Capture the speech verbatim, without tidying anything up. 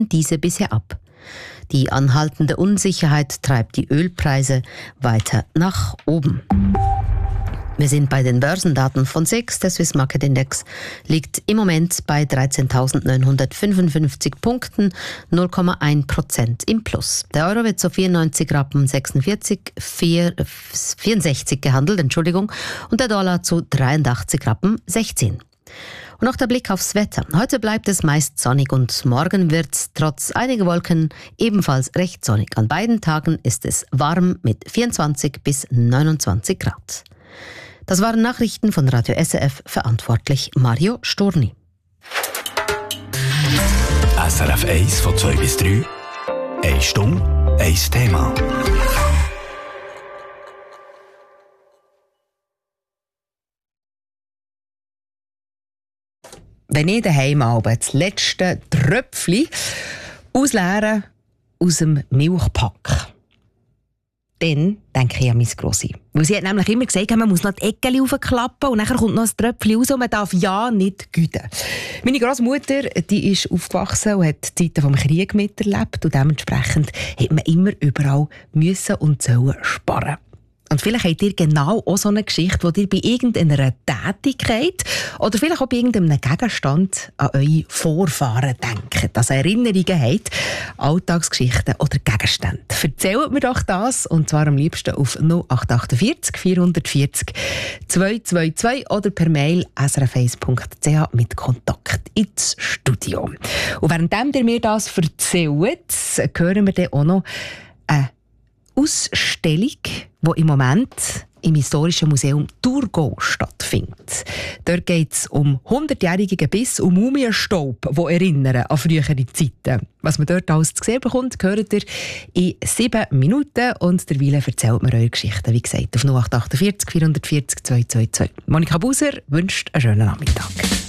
diese bisher ab. Die anhaltende Unsicherheit treibt die Ölpreise weiter nach oben. Wir sind bei den Börsendaten von S I X. Der Swiss Market Index liegt im Moment bei dreizehntausendneunhundertfünfundfünfzig Punkten, null Komma eins Prozent im Plus. Der Euro wird zu vierundneunzig Rappen sechsundvierzig, vierundsechzig gehandelt, Entschuldigung, und der Dollar zu dreiundachtzig Rappen sechzehn. Und noch der Blick aufs Wetter. Heute bleibt es meist sonnig und morgen wird es trotz einiger Wolken ebenfalls recht sonnig. An beiden Tagen ist es warm mit vierundzwanzig bis neunundzwanzig Grad. Das waren Nachrichten von Radio S R F, verantwortlich Mario Storni. S R F eins von zwei bis drei. Eine Stunde, ein Thema. Wenn ich daheim abends das letzte Tröpfchen ausleere aus dem Milchpack, dann denke ich an meine Grossi. Weil sie hat nämlich immer gesagt, man muss noch die Eckchen raufklappen und dann kommt noch ein Tröpfchen raus und man darf ja nicht güden. Meine Grossmutter, die ist aufgewachsen und hat die Zeiten vom Krieg miterlebt und dementsprechend hat man immer überall müssen und sollen sparen. Und vielleicht habt ihr genau auch so eine Geschichte, wo ihr bei irgendeiner Tätigkeit oder vielleicht auch bei irgendeinem Gegenstand an eure Vorfahren denkt, also Erinnerungen habt, Alltagsgeschichten oder Gegenstände. Erzählt mir doch das, und zwar am liebsten auf null acht acht vier vier vier null zwei zwei zwei oder per Mail s r f eins punkt c h mit Kontakt ins Studio. Und währenddem ihr mir das erzählt, hören wir dann auch noch eine Ausstellung, die im Moment im Historischen Museum Thurgau stattfindet. Dort geht es um hundertjährige Gebisse und Mumienstaub, die erinnern an frühere Zeiten. Was man dort alles zu sehen bekommt, hört ihr in sieben Minuten. Und derweil erzählt mir eure Geschichten, wie gesagt, auf null acht acht vier vier vier null zwei zwei zwei. Monika Buser wünscht einen schönen Nachmittag.